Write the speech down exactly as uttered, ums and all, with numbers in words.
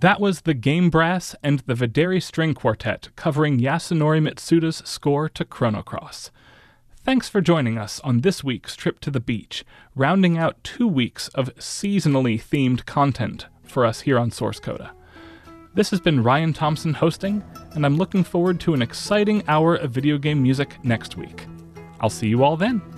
That was the Game Brass and the Videri String Quartet covering Yasunori Mitsuda's score to Chrono Cross. Thanks for joining us on this week's trip to the beach, rounding out two weeks of seasonally themed content for us here on Source Coda. This has been Ryan Thompson hosting, and I'm looking forward to an exciting hour of video game music next week. I'll see you all then.